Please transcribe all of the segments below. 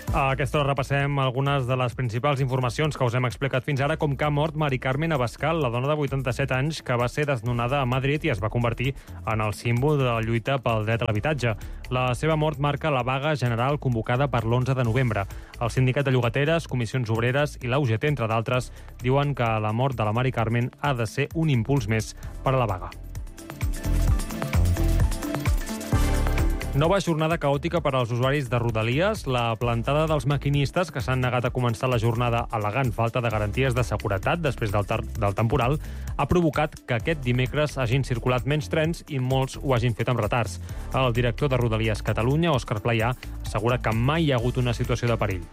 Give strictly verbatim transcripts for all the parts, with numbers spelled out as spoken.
A aquesta hora repassem algunes de les principals informacions que us hem explicat fins ara, com que ha mort Mari Carmen Abascal, la dona de vuitanta-set anys que va ser desnonada a Madrid i es va convertir en el símbol de la lluita pel dret a l'habitatge. La seva mort marca la vaga general convocada per l'onze de novembre. El Sindicat de Llogateres, Comissions Obreres i la U G T, entre d'altres, diuen que la mort de la Mari Carmen ha de ser un impuls més per a la vaga. Nova jornada caòtica per als usuaris de Rodalies. La plantada dels maquinistes, que s'han negat a començar la jornada al·legant falta de garanties de seguretat després del, del temporal, ha provocat que aquest dimecres hagin circulat menys trens i molts ho hagin fet amb retards. El director de Rodalies Catalunya, Òscar Playà, assegura que mai hi ha hagut una situació de perill.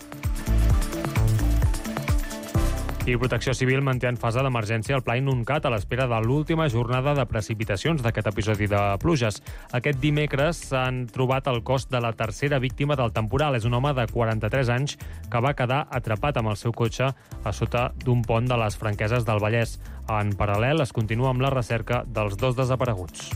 I Protecció Civil manté en fase d'emergència el Pla Inuncat a l'espera de l'última jornada de precipitacions d'aquest episodi de pluges. Aquest dimecres s'han trobat el cos de la tercera víctima del temporal. És un home de quaranta-tres anys que va quedar atrapat amb el seu cotxe a sota d'un pont de les Franqueses del Vallès. En paral·lel, es continua amb la recerca dels dos desapareguts.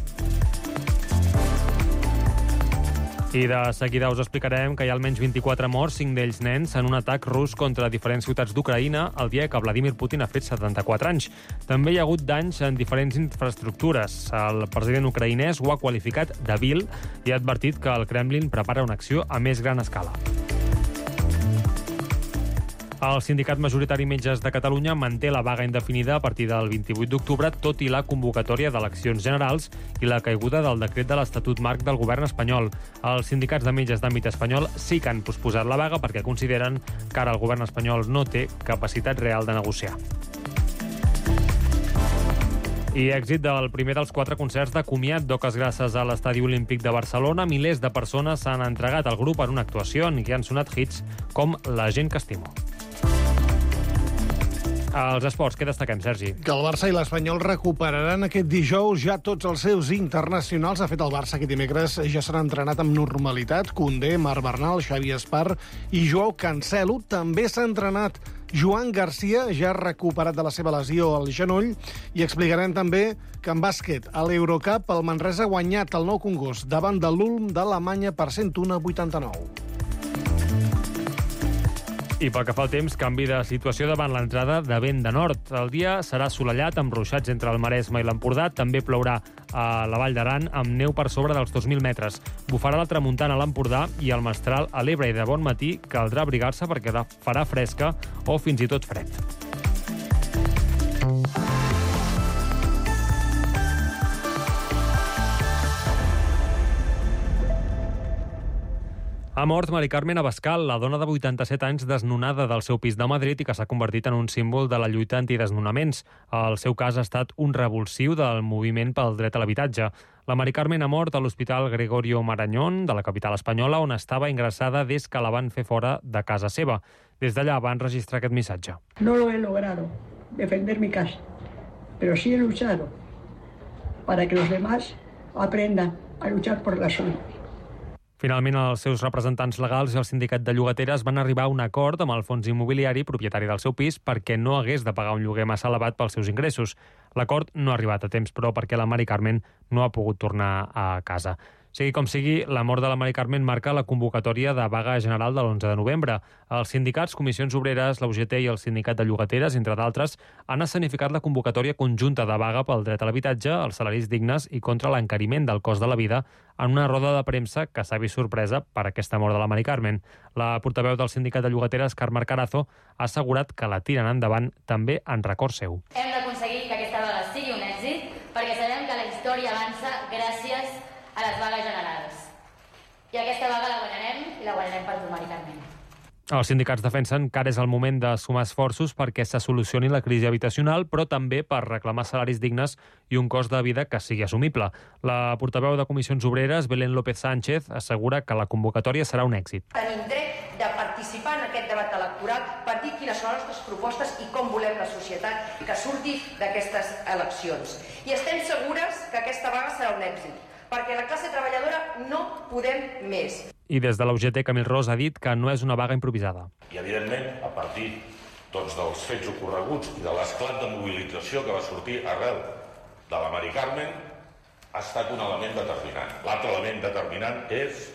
I de seguida us explicarem que hi ha almenys vint-i-quatre morts, cinc d'ells nens, en un atac rus contra diferents ciutats d'Ucraïna el dia que Vladimir Putin ha fet setanta-quatre anys. També hi ha hagut danys en diferents infraestructures. El president ucraïnès ho ha qualificat de vil i ha advertit que el Kremlin prepara una acció a més gran escala. El Sindicat Majoritari Metges de Catalunya manté la vaga indefinida a partir del vint-i-vuit d'octubre, tot i la convocatòria d'eleccions generals i la caiguda del decret de l'Estatut Marc del govern espanyol. Els sindicats de metges d'àmbit espanyol sí que han posposat la vaga perquè consideren que ara el govern espanyol no té capacitat real de negociar. I èxit del primer dels quatre concerts de comiat d'Oques Grasses a l'Estadi Olímpic de Barcelona. Milers de persones s'han entregat al grup en una actuació en què han sonat hits com La gent que estimo. Els esports, què destaquem, Sergi? Que el Barça i l'Espanyol recuperaran aquest dijous ja tots els seus internacionals. De fet, el Barça aquest dimecres ja s'ha entrenat amb normalitat. Koundé, Marc Bernal, Xavi Espar i Joao Cancelo. També s'ha entrenat Joan Garcia, ja ha recuperat de la seva lesió al genoll. I explicarem també que en bàsquet, a l'Eurocup, el Manresa ha guanyat el nou Congost davant de l'Ulm d'Alemanya per cent un a vuitanta-nou. I pel que fa al temps, canvi de situació davant l'entrada de vent de nord. El dia serà assolellat amb ruixats entre el Maresme i l'Empordà. També plourà a la Vall d'Aran amb neu per sobre dels dos mil metres. Bufarà la tramuntana a l'Empordà i el mestral a l'Ebre, i de bon matí caldrà abrigar-se perquè farà fresca o fins i tot fred. Ha mort Mari Carmen Abascal, la dona de vuitanta-set anys desnonada del seu pis de Madrid i que s'ha convertit en un símbol de la lluita antidesnonaments. El seu cas ha estat un revulsiu del moviment pel dret a l'habitatge. La Mari Carmen ha mort a l'Hospital Gregorio Marañón de la capital espanyola, on estava ingressada des que la van fer fora de casa seva. Des d'allà van registrar aquest missatge. No lo he logrado defender mi casa, pero sí he luchado para que los demás aprendan a luchar por la suya. Finalment, els seus representants legals i el sindicat de llogateres van arribar a un acord amb el fons immobiliari propietari del seu pis perquè no hagués de pagar un lloguer massa elevat pels seus ingressos. L'acord no ha arribat a temps, però, perquè la Mari Carmen no ha pogut tornar a casa. Sigui com sigui, la mort de la Mari Carmen marca la convocatòria de vaga general de l'onze de novembre. Els sindicats, Comissions Obreres, la U G T i el Sindicat de Llogateres, entre d'altres, han escenificat la convocatòria conjunta de vaga pel dret a l'habitatge, els salaris dignes i contra l'encariment del cost de la vida en una roda de premsa que s'ha vist sorpresa per aquesta mort de la Mari Carmen. La portaveu del Sindicat de Llogateres, Carme Carazo, ha assegurat que la tiren endavant també en record seu. Hem d'aconseguir que aquesta vaga sigui un èxit perquè sabem que la història avança gràcies a les vagues generals. I aquesta vaga la guanyarem i la guanyarem per tu, Mari Carmen. Els sindicats defensen que ara és el moment de sumar esforços perquè se solucioni la crisi habitacional, però també per reclamar salaris dignes i un cost de vida que sigui assumible. La portaveu de Comissions Obreres, Belén López Sánchez, assegura que la convocatòria serà un èxit. Tenim dret de participar en aquest debat electoral per dir quines són les nostres propostes i com volem la societat que surti d'aquestes eleccions. I estem segures que aquesta vaga serà un èxit, perquè la classe treballadora no podem més. I des de la U G T, Camil Ros ha dit que no és una vaga improvisada. I, evidentment, a partir doncs, dels fets ocorreguts i de l'esclat de mobilització que va sortir arrel de la Mari Carmen, ha estat un element determinant. L'altre element determinant és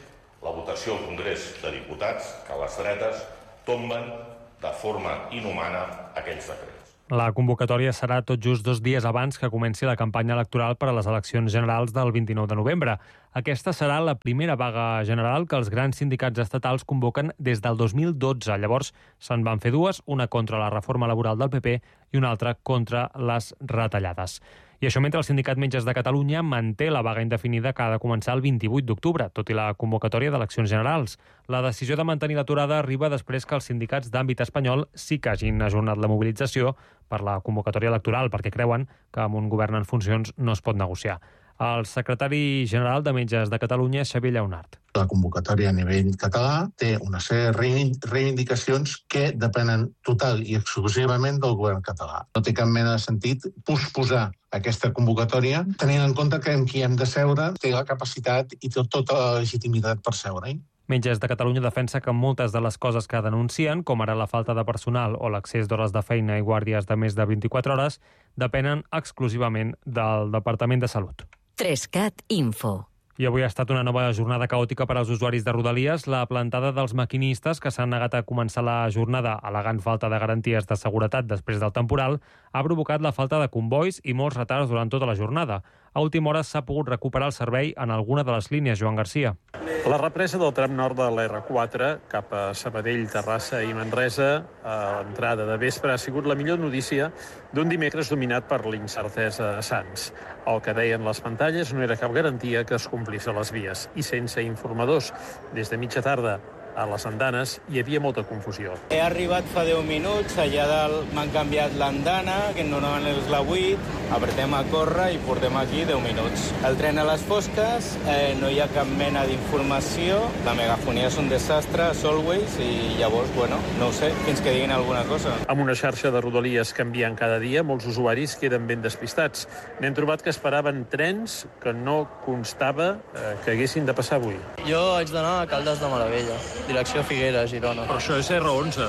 la votació al Congrés de Diputats que les dretes tomben de forma inhumana aquells decrets. La convocatòria serà tot just dos dies abans que comenci la campanya electoral per a les eleccions generals del vint-i-nou de novembre. Aquesta serà la primera vaga general que els grans sindicats estatals convoquen des del dos mil dotze. Llavors se'n van fer dues, una contra la reforma laboral del P P i una altra contra les retallades. I això mentre el Sindicat Metges de Catalunya manté la vaga indefinida que ha de començar el vint-i-vuit d'octubre, tot i la convocatòria d'eleccions generals. La decisió de mantenir l'aturada arriba després que els sindicats d'àmbit espanyol sí que hagin ajornat la mobilització per la convocatòria electoral, perquè creuen que amb un govern en funcions no es pot negociar. El secretari general de Metges de Catalunya és Xavier Lleonart. La convocatòria a nivell català té una sèrie de reivindicacions que depenen total i exclusivament del govern català. No té cap mena de sentit posposar aquesta convocatòria, tenint en compte que amb qui hem de seure té la capacitat i té tota la legitimitat per seure-hi. Metges de Catalunya defensa que moltes de les coses que denuncien, com ara la falta de personal o l'accés d'hores de feina i guàrdies de més de vint-i-quatre hores, depenen exclusivament del Departament de Salut. Trescat Info. I avui ha estat una nova jornada caòtica per als usuaris de Rodalies. La plantada dels maquinistes, que s'han negat a començar la jornada al·legant falta de garanties de seguretat després del temporal, ha provocat la falta de convois i molts retards durant tota la jornada. A última hora s'ha pogut recuperar el servei en alguna de les línies, Joan Garcia. La represa del tram nord de l'R quatre cap a Sabadell, Terrassa i Manresa a l'entrada de vespre ha sigut la millor notícia d'un dimecres dominat per l'incertesa a Sants. El que deien les pantalles no era cap garantia que es complís a les vies i sense informadors des de mitja tarda a les andanes hi havia molta confusió. He arribat fa deu minuts, allà dalt m'han canviat l'andana, que normalment és la vuit, apretem a córrer i portem aquí deu minuts. El tren a les fosques, eh, no hi ha cap mena d'informació, la megafonia és un desastre, Solways, i llavors, bueno, no ho sé, fins que diguin alguna cosa. Amb una xarxa de rodalies canviant cada dia, molts usuaris queden ben despistats. N'hem trobat que esperaven trens que no constava eh, que haguessin de passar avui. Jo haig d'anar a Caldes de Malavella, direcció Figueres, Girona. Però això és R onze.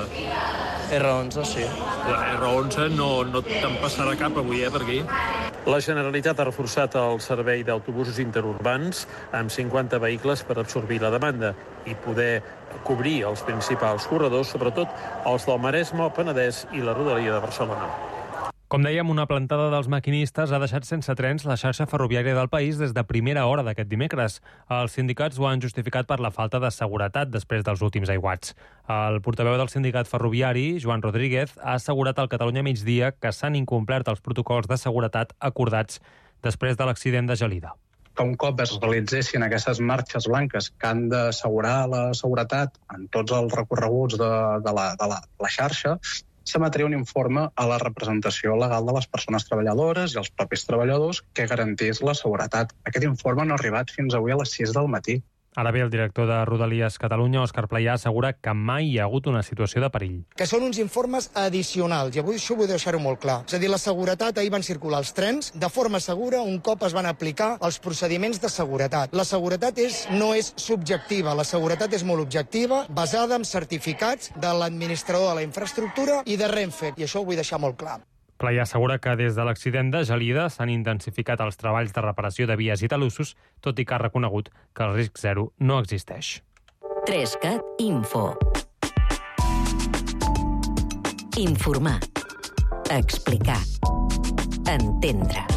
R onze, sí. La R onze no, no te'n passarà cap avui, eh, per aquí. La Generalitat ha reforçat el servei d'autobusos interurbans amb cinquanta vehicles per absorbir la demanda i poder cobrir els principals corredors, sobretot els del Maresme, el Penedès i la Rodalia de Barcelona. Com dèiem, una plantada dels maquinistes ha deixat sense trens la xarxa ferroviària del país des de primera hora d'aquest dimecres. Els sindicats ho han justificat per la falta de seguretat després dels últims aiguats. El portaveu del sindicat ferroviari, Joan Rodríguez, ha assegurat al Catalunya Migdia que s'han incomplert els protocols de seguretat acordats després de l'accident de Gelida. Que un cop es realitzessin aquestes marxes blanques que han d'assegurar la seguretat en tots els recorreguts de, de, la, de la, la xarxa, s'emetria un informe a la representació legal de les persones treballadores i els propis treballadors que garantís la seguretat. Aquest informe no ha arribat fins avui a les sis del matí. Ara bé, el director de Rodalies Catalunya, Òscar Playà, assegura que mai hi ha hagut una situació de perill. Que són uns informes addicionals, i avui això vull deixar-ho molt clar. És a dir, la seguretat, ahir van circular els trens de forma segura un cop es van aplicar els procediments de seguretat. La seguretat és, no és subjectiva, la seguretat és molt objectiva, basada en certificats de l'administrador de la infraestructura i de Renfe, i això ho vull deixar molt clar. Playà assegura que des de l'accident de Gelida s'han intensificat els treballs de reparació de vies i talussos, tot i que ha reconegut que el risc zero no existeix. Trescat Info. Informar. Explicar. Entendre.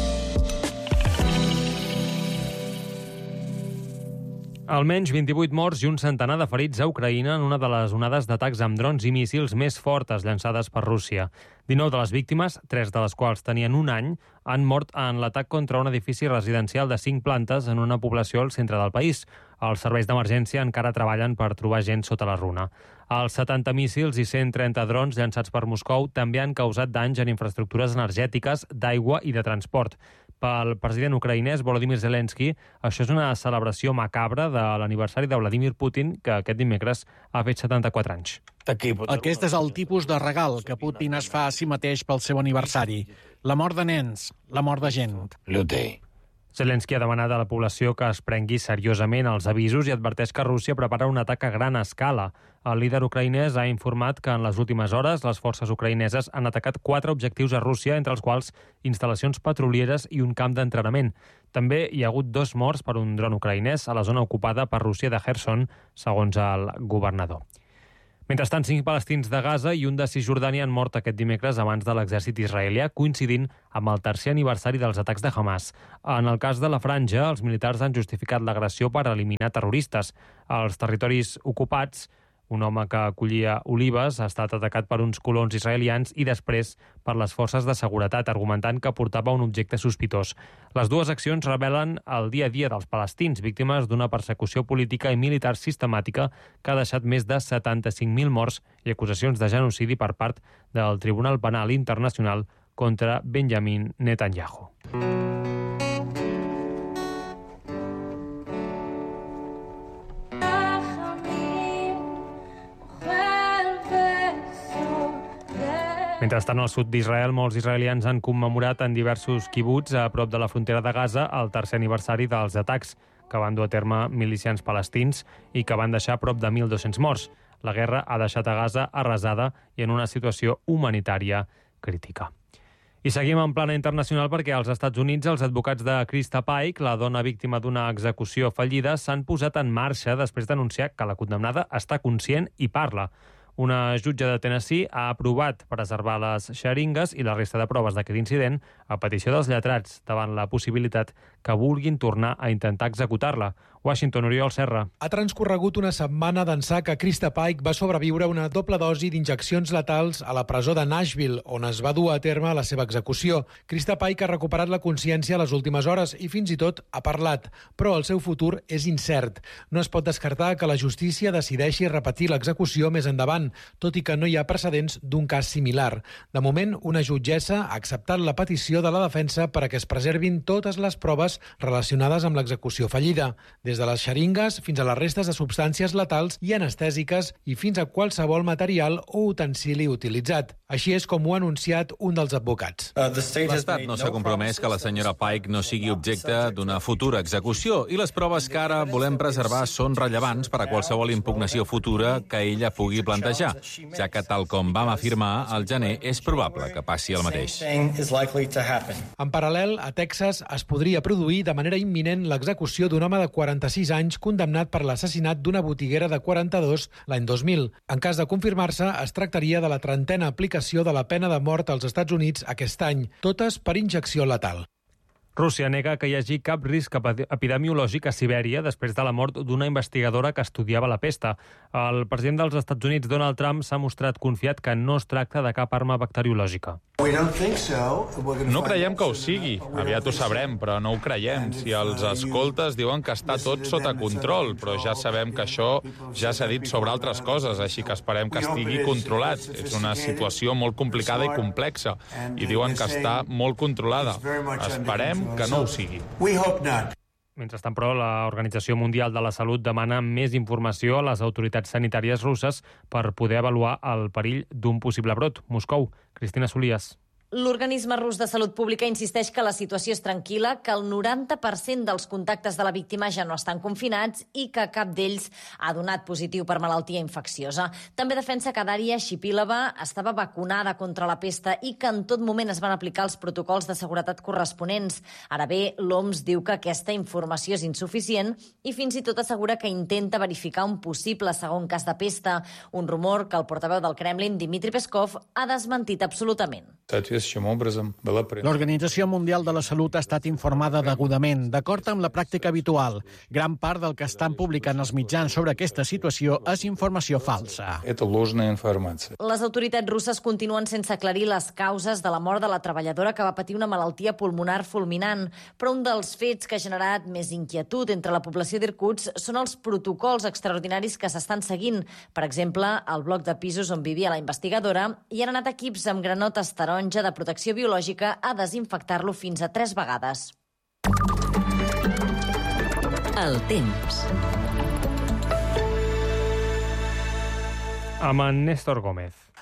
Almenys vint-i-vuit morts i un centenar de ferits a Ucraïna en una de les onades d'atacs amb drons i míssils més fortes llançades per Rússia. dinou de les víctimes, tres de les quals tenien un any, han mort en l'atac contra un edifici residencial de cinc plantes en una població al centre del país. Els serveis d'emergència encara treballen per trobar gent sota la runa. Els setanta míssils i cent trenta drons llançats per Moscou també han causat danys en infraestructures energètiques, d'aigua i de transport. Pel president ucraïnès Volodymyr Zelensky, això és una celebració macabra de l'aniversari de Vladimir Putin, que aquest dimecres ha fet setanta-quatre anys. Aquest és el tipus de regal que Putin es fa a si mateix pel seu aniversari. La mort de nens, la mort de gent. Zelensky ha demanat a la població que es prengui seriosament els avisos i adverteix que Rússia prepara un atac a gran escala. El líder ucraïnès ha informat que en les últimes hores les forces ucraïneses han atacat quatre objectius a Rússia, entre els quals instal·lacions petrolieres i un camp d'entrenament. També hi ha hagut dos morts per un dron ucraïnès a la zona ocupada per Rússia de Kherson, segons el governador. Mentrestant, cinc palestins de Gaza i un de Cisjordània han mort aquest dimecres abans de l'exèrcit israelià, coincidint amb el tercer aniversari dels atacs de Hamas. En el cas de la Franja, els militars han justificat l'agressió per eliminar terroristes. Als territoris ocupats, un home que acollia olives ha estat atacat per uns colons israelians i després per les forces de seguretat, argumentant que portava un objecte sospitós. Les dues accions revelen el dia a dia dels palestins, víctimes d'una persecució política i militar sistemàtica que ha deixat més de setanta-cinc mil morts i acusacions de genocidi per part del Tribunal Penal Internacional contra Benjamin Netanyahu. Mentrestant, al sud d'Israel, molts israelians han commemorat en diversos quibuts a prop de la frontera de Gaza el tercer aniversari dels atacs que van dur a terme milicians palestins i que van deixar prop de mil dos-cents morts. La guerra ha deixat a Gaza arrasada i en una situació humanitària crítica. I seguim en plana internacional perquè als Estats Units els advocats de Krista Pike, la dona víctima d'una execució fallida, s'han posat en marxa després d'anunciar que la condemnada està conscient i parla. Una jutge de Tennessee ha aprovat preservar les xeringues i la resta de proves d'aquest incident a petició dels lletrats davant la possibilitat que vulguin tornar a intentar executar-la. Washington, Oriol Serra. Ha transcorregut una setmana d'ençà que Krista Pike va sobreviure a una doble dosi d'injeccions letals a la presó de Nashville, on es va dur a terme la seva execució. Krista Pike ha recuperat la consciència a les últimes hores i fins i tot ha parlat, però el seu futur és incert. No es pot descartar que la justícia decideixi repetir l'execució més endavant, tot i que no hi ha precedents d'un cas similar. De moment, una jutgessa ha acceptat la petició de la defensa per a que es preservin totes les proves relacionades amb l'execució fallida, des de les xeringues fins a les restes de substàncies letals i anestèsiques i fins a qualsevol material o utensili utilitzat. Així és com ho ha anunciat un dels advocats. L'Estat no s'ha compromès que la senyora Pike no sigui objecte d'una futura execució i les proves que ara volem preservar són rellevants per a qualsevol impugnació futura que ella pugui plantejar, ja que, tal com vam afirmar, al gener és probable que passi el mateix. En paral·lel, a Texas es podria produir de manera imminent l'execució d'un home de quaranta-sis anys condemnat per l'assassinat d'una botiguera de quaranta-dos l'any dos mil. En cas de confirmar-se, es tractaria de la trentena aplicació de la pena de mort als Estats Units aquest any, totes per injecció letal. Rússia nega que hi hagi cap risc epidemiològic a Sibèria després de la mort d'una investigadora que estudiava la pesta. El president dels Estats Units, Donald Trump, s'ha mostrat confiat que no es tracta de cap arma bacteriològica. No creiem que ho sigui. Aviat ho sabrem, però no ho creiem. Si els escoltes diuen que està tot sota control, però ja sabem que això ja s'ha dit sobre altres coses, així que esperem que estigui controlat. És una situació molt complicada i complexa, i diuen que està molt controlada. Esperem que no ho sigui. Mentrestant, però, l'Organització Mundial de la Salut demana més informació a les autoritats sanitàries russes per poder avaluar el perill d'un possible brot. Moscou, Cristina Solías. L'organisme rus de salut pública insisteix que la situació és tranquil·la, que el noranta per cent dels contactes de la víctima ja no estan confinats i que cap d'ells ha donat positiu per malaltia infecciosa. També defensa que Daria Shipilova estava vacunada contra la pesta i que en tot moment es van aplicar els protocols de seguretat corresponents. Ara bé, l'O M S diu que aquesta informació és insuficient i fins i tot assegura que intenta verificar un possible segon cas de pesta, un rumor que el portaveu del Kremlin, Dmitry Peskov, ha desmentit absolutament. L'Organització Mundial de la Salut ha estat informada degudament, d'acord amb la pràctica habitual. Gran part del que estan publicant els mitjans sobre aquesta situació és informació falsa. Les autoritats russes continuen sense aclarir les causes de la mort de la treballadora que va patir una malaltia pulmonar fulminant, però un dels fets que ha generat més inquietud entre la població d'Irkutsk són els protocols extraordinaris que s'estan seguint. Per exemple, al bloc de pisos on vivia la investigadora hi han anat equips amb granotes taronja de protecció biològica a desinfectar-lo fins a tres vegades. El temps. Amb en Néstor Gómez.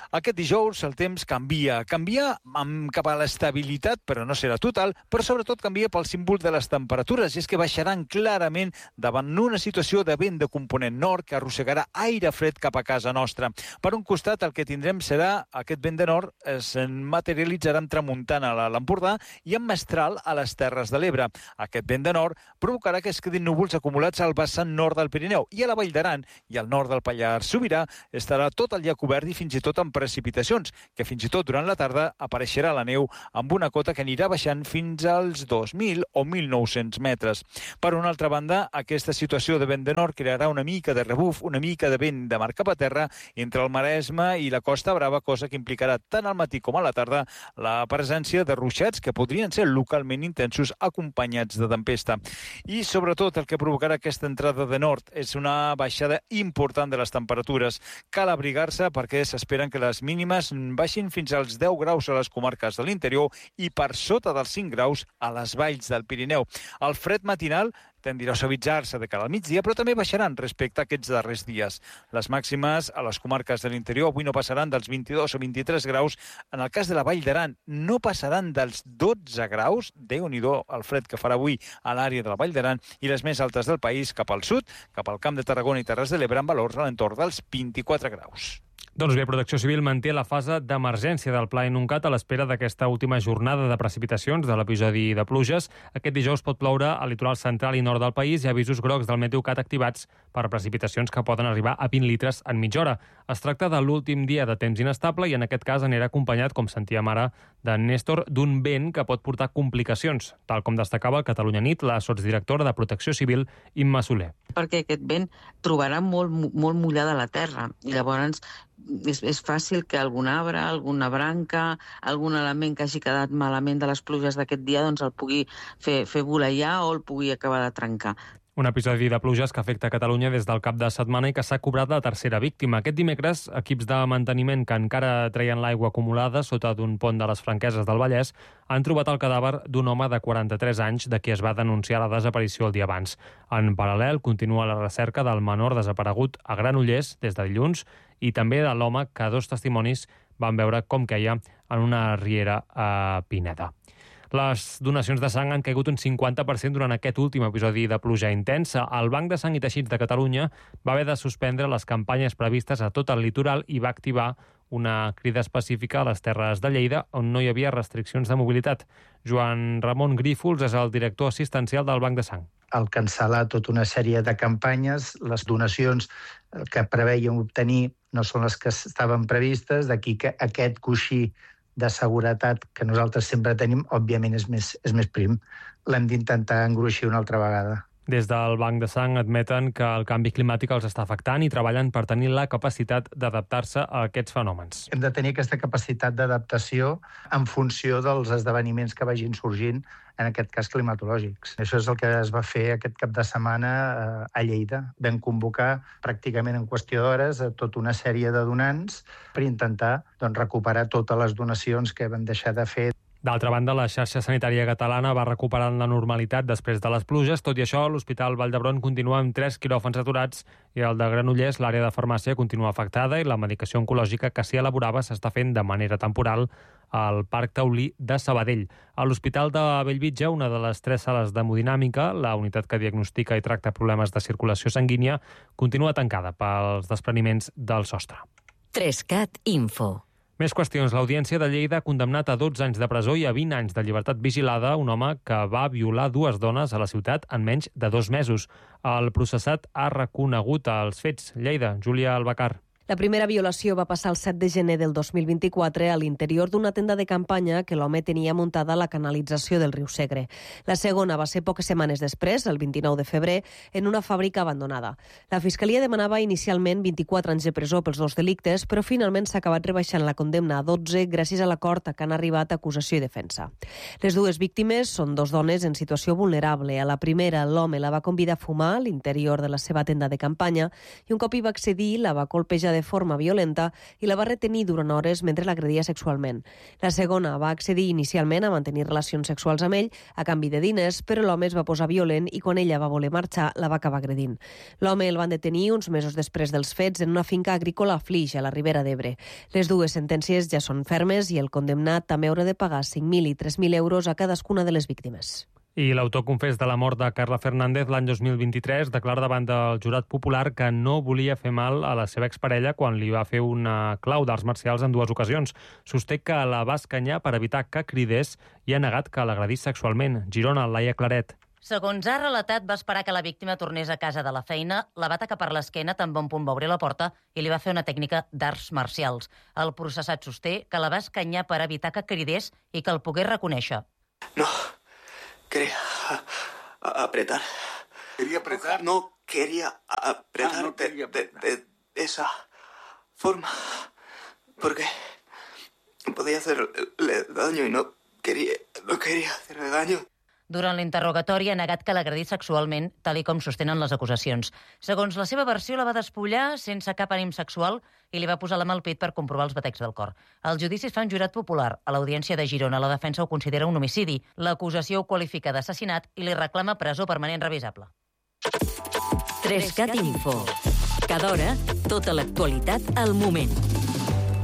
Aquest dijous el temps canvia. Canvia amb, cap a l'estabilitat, però no serà total, però sobretot canvia pel símbol de les temperatures, i és que baixaran clarament davant una situació de vent de component nord que arrossegarà aire fred cap a casa nostra. Per un costat, el que tindrem serà aquest vent de nord es materialitzarà amb tramuntana a l'Empordà i amb mestral a les Terres de l'Ebre. Aquest vent de nord provocarà que es quedin núvols acumulats al vessant nord del Pirineu, i a la Vall d'Aran i al nord del Pallars Sobirà estarà tot el dia cobert i fins i tot amb precipitacions, que fins i tot durant la tarda apareixerà la neu amb una cota que anirà baixant fins als dos mil o mil nou-cents metres. Per una altra banda, aquesta situació de vent de nord crearà una mica de rebuf, una mica de vent de mar cap a terra entre el Maresme i la Costa Brava, cosa que implicarà tant al matí com a la tarda la presència de ruixats que podrien ser localment intensos acompanyats de tempesta. I sobretot el que provocarà aquesta entrada de nord és una baixada important de les temperatures. Cal abrigar-se perquè s'esperen que les mínimes baixin fins als deu graus a les comarques de l'interior i per sota dels cinc graus a les valls del Pirineu. El fred matinal tendirà a suavitzar-se de cara al migdia, però també baixaran respecte a aquests darrers dies. Les màximes a les comarques de l'interior avui no passaran dels vint-i-dos o vint-i-tres graus. En el cas de la Vall d'Aran no passaran dels dotze graus. Déu-n'hi-do el fred que farà avui a l'àrea de la Vall d'Aran, i les més altes del país cap al sud, cap al Camp de Tarragona i Terres de l'Ebre, amb valors a l'entorn dels vint-i-quatre graus. Doncs bé, Protecció Civil manté la fase d'emergència del Pla Inuncat a l'espera d'aquesta última jornada de precipitacions de l'episodi de pluges. Aquest dijous pot ploure al litoral central i nord del país i avisos grocs del Meteocat activats per precipitacions que poden arribar a vint litres en mitja hora. Es tracta de l'últim dia de temps inestable i en aquest cas anirà acompanyat, com sentíem ara, de Néstor, d'un vent que pot portar complicacions, tal com destacava el Catalunya Nit la sotsdirectora de Protecció Civil, Imma Soler. Perquè aquest vent trobarà molt, molt mullada la terra i llavors és, és fàcil que algun arbre, alguna branca, algun element que hagi quedat malament de les pluges d'aquest dia doncs el pugui fer, fer voleiar o el pugui acabar de trencar. Un episodi de pluges que afecta Catalunya des del cap de setmana i que s'ha cobrat la tercera víctima. Aquest dimecres, equips de manteniment que encara treien l'aigua acumulada sota d'un pont de les Franqueses del Vallès han trobat el cadàver d'un home de quaranta-tres anys de qui es va denunciar la desaparició el dia abans. En paral·lel, continua la recerca del menor desaparegut a Granollers des de dilluns i també de l'home que dos testimonis van veure com queia en una riera a Pineda. Les donacions de sang han caigut un cinquanta per cent durant aquest últim episodi de pluja intensa. El Banc de Sang i Teixits de Catalunya va haver de suspendre les campanyes previstes a tot el litoral i va activar una crida específica a les Terres de Lleida, on no hi havia restriccions de mobilitat. Joan Ramon Grífols és el director assistencial del Banc de Sang. Al cancel·lar tota una sèrie de campanyes, les donacions que preveien obtenir no són les que estaven previstes, d'aquí que aquest coixí de seguretat que nosaltres sempre tenim, òbviament és més, és més prim. L'hem d'intentar engruixir una altra vegada. Des del Banc de Sang admeten que el canvi climàtic els està afectant i treballen per tenir la capacitat d'adaptar-se a aquests fenòmens. Hem de tenir aquesta capacitat d'adaptació en funció dels esdeveniments que vagin sorgint, en aquest cas climatològics. Això és el que es va fer aquest cap de setmana a Lleida. Vam convocar pràcticament en qüestió d'hores a tota una sèrie de donants per intentar doncs, recuperar totes les donacions que vam deixar de fer. D'altra banda, la xarxa sanitària catalana va recuperant la normalitat després de les pluges. Tot i això, l'Hospital Vall d'Hebron continua amb tres quiròfans aturats i el de Granollers, l'àrea de farmàcia, continua afectada i la medicació oncològica que s'hi elaborava s'està fent de manera temporal al Parc Taulí de Sabadell. A l'Hospital de Bellvitge, una de les tres sales d'hemodinàmica, la unitat que diagnostica i tracta problemes de circulació sanguínia, continua tancada pels despreniments del sostre. Trescat Info. Més qüestions. L'Audiència de Lleida ha condemnat a dotze anys de presó i a vint anys de llibertat vigilada un home que va violar dues dones a la ciutat en menys de dos mesos. El processat ha reconegut els fets. Lleida, Júlia Albacar. La primera violació va passar el set de gener del dos mil vint-i-quatre a l'interior d'una tenda de campanya que l'home tenia muntada a la canalització del riu Segre. La segona va ser poques setmanes després, el vint-i-nou de febrer, en una fàbrica abandonada. La Fiscalia demanava inicialment vint-i-quatre anys de presó pels dos delictes, però finalment s'ha acabat rebaixant la condemna a dotze gràcies a l'acord a què han arribat acusació i defensa. Les dues víctimes són dos dones en situació vulnerable. A la primera, l'home la va convidar a fumar a l'interior de la seva tenda de campanya i un cop hi va accedir la va colpejar de forma violenta i la va retenir durant hores mentre l'agredia sexualment. La segona va accedir inicialment a mantenir relacions sexuals amb ell a canvi de diners, però l'home es va posar violent i quan ella va voler marxar la va acabar agredint. L'home el van detenir uns mesos després dels fets en una finca agrícola a Flix, a la Ribera d'Ebre. Les dues sentències ja són fermes i el condemnat també haurà de pagar cinc mil i tres mil euros a cadascuna de les víctimes. I l'autor confés de la mort de Carla Fernández l'any dos mil vint-i-tres declara davant del jurat popular que no volia fer mal a la seva exparella quan li va fer una clau d'arts marcials en dues ocasions. Sosté que la va escanyar per evitar que cridés i ha negat que l'agredís sexualment. Girona, Laia Claret. Segons ha relatat, va esperar que la víctima tornés a casa de la feina, la va atacar per l'esquena tan bon punt va obrir la porta i li va fer una tècnica d'arts marcials. El processat sosté que la va escanyar per evitar que cridés i que el pogués reconèixer. No, quería apretar. ¿Quería apretar? No, quería apretar ah, no quería de, de, de esa forma. Porque podía hacerle daño y no quería, no quería hacerle daño. Durant l'interrogatori ha negat que l'agredís sexualment, tal i com sostenen les acusacions. Segons la seva versió, la va despullar sense cap ànim sexual i li va posar la mà al pit per comprovar els batecs del cor. El judici es fa en jurat popular. A l'Audiència de Girona la defensa ho considera un homicidi. L'acusació ho qualifica d'assassinat i li reclama presó permanent revisable. tres cat Info. Cada hora, tota l'actualitat al moment.